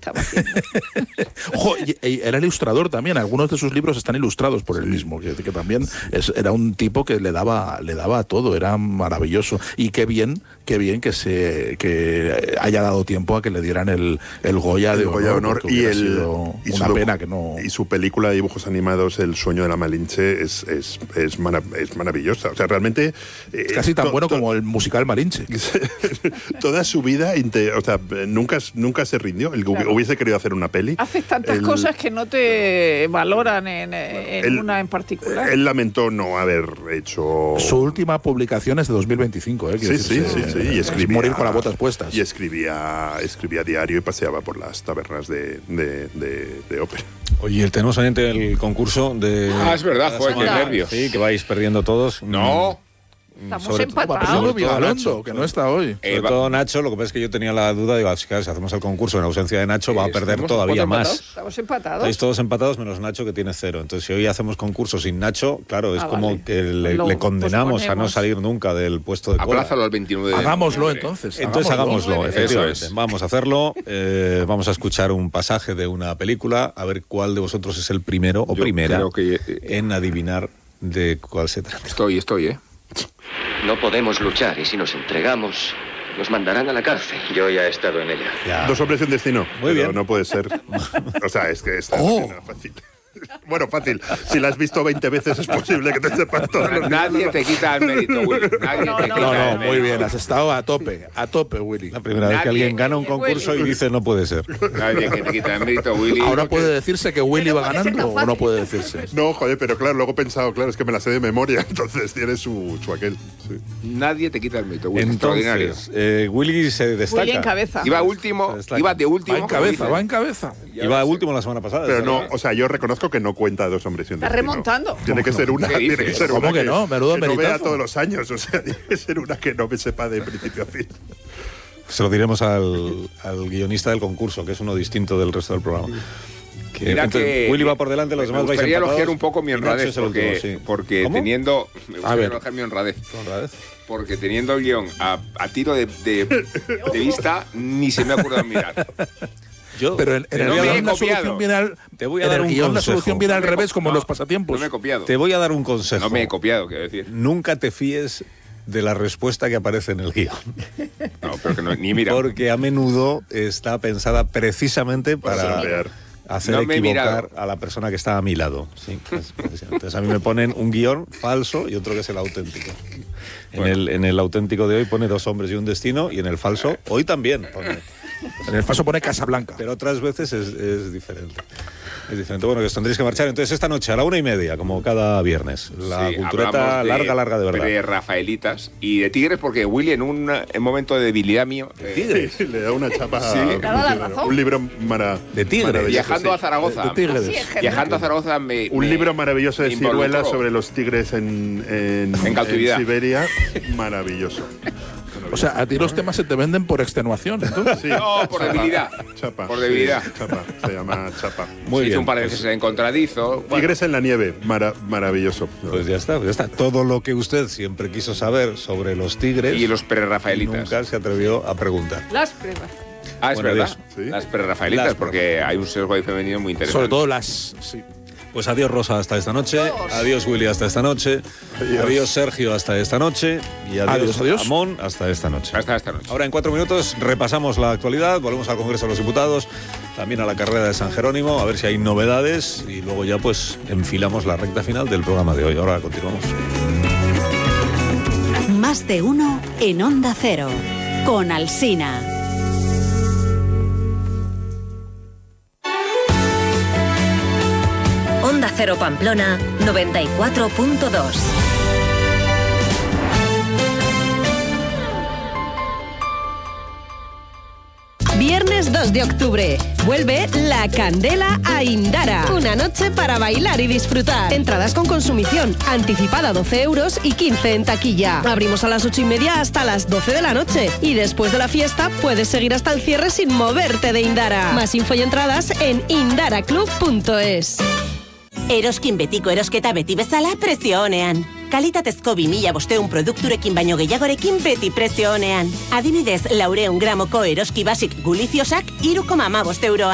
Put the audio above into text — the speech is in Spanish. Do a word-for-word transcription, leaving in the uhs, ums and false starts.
estaba haciendo. Ojo, y, y era ilustrador también. Algunos de sus libros están ilustrados por él mismo, que, que también es, era un tipo que le daba, le daba a todo, era maravilloso. Y qué bien, qué bien que se que haya dado tiempo a que le dieran el, el Goya de el Goya honor, honor y el sido y una su, pena que no. Y su película de dibujos animados, El sueño de la Malinche, es es es, marav es maravillosa. O sea, realmente es casi tan bueno como el musical Malinche. Toda su vida, o sea, nunca nunca se rindió. El, claro. Hubiese querido hacer una peli. Haces tantas el, cosas que no te valoran en, en él, una en particular. Él lamentó no haber hecho... Su última publicación es de dos mil veinticinco, ¿eh? Sí, sí, sí, sí. Y escribía, morir con las botas puestas. Y escribía, escribía diario y paseaba por las tabernas de, de, de, de ópera. Oye, tenemos pendiente el concurso de... Ah, es verdad, joder, qué nervios. Sí, que vais perdiendo todos. No. Estamos sobre empatados. Todo, Nacho, que no está hoy. Sobre eh, todo Nacho, lo que pasa es que yo tenía la duda, digo, si hacemos el concurso en ausencia de Nacho, va a perder todavía más. Estamos empatados. Estáis todos empatados menos Nacho, que tiene cero. Entonces, si hoy hacemos concurso sin Nacho, claro, es ah, como vale. que le, le condenamos a no salir nunca del puesto de cola. Aplázalo al veintinueve de Hagámoslo entonces. Entonces hagámoslo, hagámoslo efectivamente. Es. Vamos a hacerlo. Eh, vamos a escuchar un pasaje de una película, a ver cuál de vosotros es el primero o yo primera que, eh, en adivinar de cuál se trata. Estoy, estoy, ¿eh? No podemos luchar y si nos entregamos, nos mandarán a la cárcel. Yo ya he estado en ella. Ya. Dos hombres y un destino. Muy pero bien. No puede ser. O sea, es que esta oh. no es fácil. Bueno, fácil. Si la has visto veinte veces es posible que te sepas todo. Nadie te quita el mérito, Willy. Nadie no, te no, quita no, no, el muy mérito. bien. Has estado a tope, a tope, Willy. La primera Nadie, vez que alguien gana un concurso Willy. y dice no puede ser. Nadie que te quita el mérito, Willy. Ahora puede decirse que Willy Pero va puede ser ganando tan o no fácil. puede decirse. No, joder, pero claro, luego he pensado, claro, es que me la sé de memoria, entonces tiene su, su aquel. Sí. Nadie te quita el mérito, Willy. Extraordinario. Entonces, eh, Willy se destaca. Willy en cabeza. Iba último, iba de último. Va en cabeza, va en cabeza. Iba último la semana pasada. Pero no, o sea, yo reconozco que no cuenta dos hombres y un Está destino. remontando. Tiene que ser una, ¿Qué tiene que dices? ser ¿Cómo una que no? Menudo que no vea meritazo. todos los años, o sea, tiene que ser una que no me sepa de principio a fin. Se lo diremos al, al guionista del concurso, que es uno distinto del resto del programa. Que, Mira entonces, que Willy va por delante, los me demás vais gustaría empatados. elogiar un poco mi Y Nacho honradez, es el porque, último, sí. porque ¿Cómo? teniendo... Me A gustaría ver. elogiar mi honradez. ¿Honradez? Porque teniendo el guión a, a tiro de, de, de vista, ni se me ha ocurrido mirar. Yo Pero en, en el No me he guión la copiado. solución viene al, Te voy a en dar el un guión la consejo. solución viene al No me he revés, co- como en no, los pasatiempos. No me he copiado. te voy a dar un consejo. No me he copiado, quiero decir. Nunca te fíes de la respuesta que aparece en el guión. No, pero que no, ni mira. Porque a menudo está pensada precisamente para sortear. hacer No me he equivocar mirado. a la persona que está a mi lado. Sí, es- precisamente. Entonces a mí me ponen un guión falso y otro que es el auténtico. En, Bueno. el, en el auténtico de hoy pone dos hombres y un destino, y en el falso hoy también pone. En el falso pone Casablanca. Pero otras veces es, es diferente. Es diferente. Bueno, que os tendréis que marchar. Entonces, esta noche a la una y media, como cada viernes. La Sí, cultureta hablamos larga, larga de verdad. De Rafaelitas y de Tigres, porque Willy, en un en momento de debilidad mío. eh, Le da una chapa Sí. a- Le da la razón. un libro mara, De tigre. maravilloso, viajando sí. a Zaragoza. De Tigres. Así es, Viajando a Zaragoza me. Un me- libro maravilloso de me involucró. ciruelas sobre los tigres en, en, En cautividad. Siberia. Maravilloso. O sea, a ti los temas se te venden por extenuación, entonces. Sí. No, por Chapa. debilidad. Chapa. Por debilidad. Sí, chapa. Se llama chapa. Muy Se hizo bien. un par de pues- veces en contradizo. Bueno, Tigres en la nieve. Mara- maravilloso. Pues ya está, pues ya está. Todo lo que usted siempre quiso saber sobre los tigres y los pre-rafaelitas. nunca se atrevió a preguntar. Las pruebas. Ah, es Bueno, verdad. adiós. Sí. Las pre-rafaelitas, Las porque hay un sesgo ahí femenino muy interesante. Sobre todo las. Sí. Pues adiós Rosa hasta esta noche, Adiós. adiós Willy hasta esta noche, adiós, Adiós. Sergio hasta esta noche y adiós, Adiós, adiós. Amón hasta esta noche. Hasta esta noche. Ahora en cuatro minutos repasamos la actualidad, volvemos al Congreso de los Diputados, también a la carrera de San Jerónimo, a ver si hay novedades y luego ya pues enfilamos la recta final del programa de hoy. Ahora continuamos. Más de uno en Onda Cero, con Alsina. Onda Cero Pamplona noventa y cuatro punto dos. Viernes dos de octubre. Vuelve La Candela a Indara. Una noche para bailar y disfrutar. Entradas con consumición. Anticipada doce euros y quince en taquilla. Abrimos a las ocho y media hasta las doce de la noche. Y después de la fiesta puedes seguir hasta el cierre sin moverte de Indara. Más info y entradas en indaraclub punto es. Eroskin betiko erosketa beti bezala prezio onean. Kalitatezko bi mila bosteun produkturekin baino gehiagorekin beti prezio onean. Adibidez, laureun gramoko eroski basik guliziosak hiru koma hamabost euroa.